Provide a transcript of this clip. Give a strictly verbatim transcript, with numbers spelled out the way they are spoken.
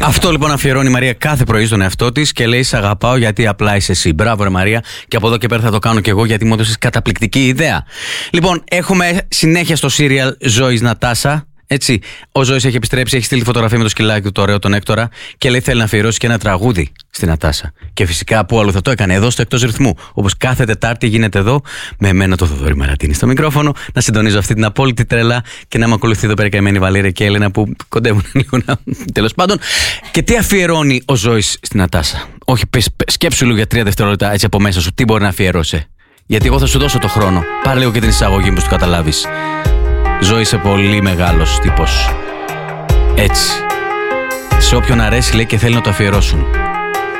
Αυτό λοιπόν αφιερώνει η Μαρία κάθε πρωί στον εαυτό της και λέει: Σ' αγαπάω γιατί απλά είσαι εσύ. Μπράβο, ρε Μαρία, και από εδώ και πέρα θα το κάνω κι εγώ γιατί μου έδωσες καταπληκτική ιδέα. Λοιπόν, έχουμε συνέχεια στο σύριαλ Ζωής Νατάσα. Έτσι, ο Ζωής έχει επιστρέψει, έχει στείλει φωτογραφία με το σκυλάκι του, το ωραίο, τον Έκτορα, και λέει θέλει να αφιερώσει και ένα τραγούδι στην Νατάσα. Και φυσικά πού αλλού θα το έκανε, εδώ στο Εκτός Ρυθμού. Όπως κάθε Τετάρτη γίνεται εδώ, με εμένα το Θοδωρή Μαρατίνη στο μικρόφωνο, να συντονίζω αυτή την απόλυτη τρελά και να με ακολουθεί εδώ πέρα καημένη Βαλήρια και Έλενα που κοντεύουν λίγο να. Τέλος πάντων. Και τι αφιερώνει ο Ζωής στην Νατάσα? Όχι, πες, σκέψου λίγο για τρία δευτερόλεπτα έτσι από μέσα σου, τι μπορεί να αφιερώσει. Γιατί εγώ θα σου δώσω το χρόνο. Πάρε λίγο και την εισαγωγή μου, το καταλάβεις. Ζωή, είσαι πολύ μεγάλος τύπος. Έτσι. Σε όποιον αρέσει λέει και θέλει να το αφιερώσουν.